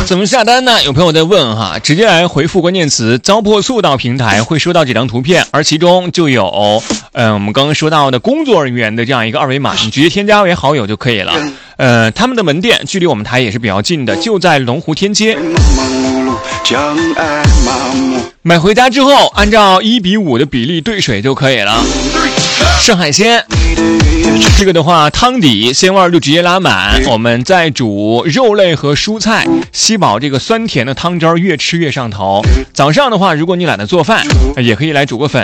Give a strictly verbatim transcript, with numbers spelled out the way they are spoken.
怎么下单呢？有朋友在问哈，直接来回复关键词糟粕素到平台，会收到几张图片，而其中就有嗯、呃、我们刚刚说到的工作人员的这样一个二维码，你直接添加为好友就可以了。呃他们的门店距离我们台也是比较近的，就在龙湖天街。买回家之后按照一比五的比例兑水就可以了。剩海鲜这个的话，汤底鲜味就直接拉满，我们再煮肉类和蔬菜，吸饱这个酸甜的汤汁儿，越吃越上头。早上的话，如果你懒得做饭，也可以来煮个粉，